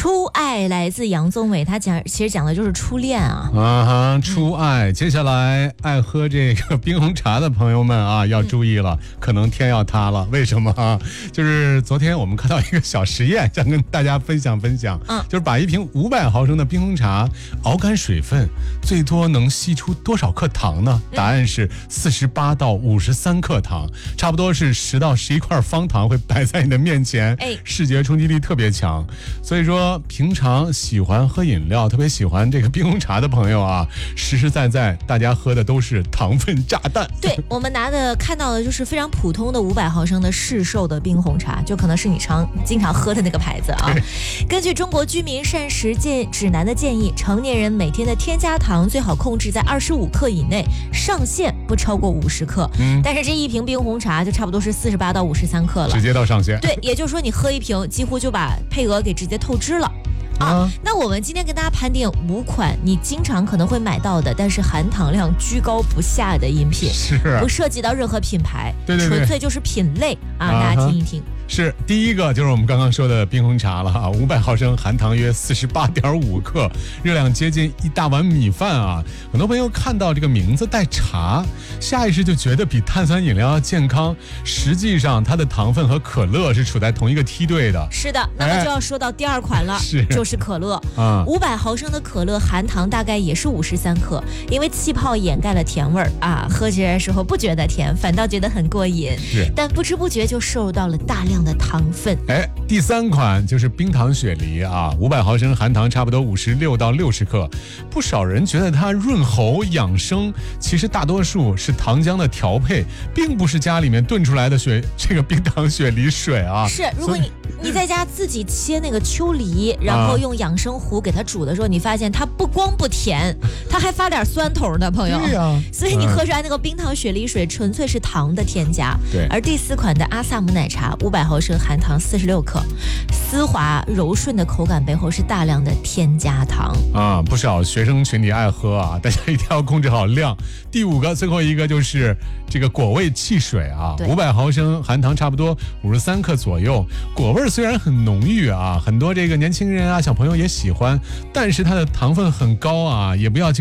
初爱来自杨宗纬，他其实讲的就是初恋啊。 初爱。接下来爱喝这个冰红茶的朋友们啊，要注意了，可能天要塌了。为什么啊？就是昨天我们看到一个小实验，想跟大家分享，就是把一瓶500毫升的冰红茶熬干水分，最多能吸出多少克糖呢？答案是48到53克糖，差不多是10到11块方糖会摆在你的面前，视觉冲击力特别强。所以说，平常喜欢喝饮料，特别喜欢这个冰红茶的朋友啊，实实在在大家喝的都是糖分炸弹。 对，我们看到的就是非常普通的500毫升的市售的冰红茶，就可能是你经常喝的那个牌子啊。根据中国居民膳食指南的建议，成年人每天的添加糖最好控制在25克以内，上限不超过50克。但是这一瓶冰红茶就差不多是48到53克了， 直接到上限。 对，也就是说你喝一瓶几乎就把配额给直接透支了。那我们今天跟大家盘点5款你经常可能会买到的，但是含糖量居高不下的饮品，不涉及到任何品牌，纯粹就是品类啊，大家听一听。 是第一个就是我们刚刚说的冰红茶了啊，500毫升，含糖约48.5克，热量接近1大碗米饭啊。很多朋友看到这个名字带茶，下意识就觉得比碳酸饮料要健康，实际上它的糖分和可乐是处在同一个梯队的。 是的，那么就要说到第2款了，就是可乐。500毫升的可乐含糖大概也是53克，因为气泡掩盖了甜味儿啊，喝起来的时候不觉得甜，反倒觉得很过瘾，但不知不觉就摄入到了大量的糖分。 第3款就是冰糖雪梨啊，500毫升，含糖差不多56到60克。不少人觉得它润喉养生，其实大多数是糖浆的调配，并不是家里面炖出来的这个冰糖雪梨水啊。 是，如果你在家自己切那个秋梨，然后用养生壶给它煮的时候，你发现它不光不甜，它还发点酸头的，朋友。 对呀， 所以你喝出来那个冰糖雪梨水纯粹是糖的添加。 对。 而第4款的阿萨姆奶茶，500毫升，含糖46克，丝滑柔顺的口感背后是大量的添加糖啊。不少学生群体爱喝啊，大家一定要控制好量。第5个，最后一个就是这个果味汽水啊，500毫升，含糖差不多53克左右。果味虽然很浓郁啊，很多这个年轻人啊小朋友也喜欢，但是它的糖分很高啊，也不要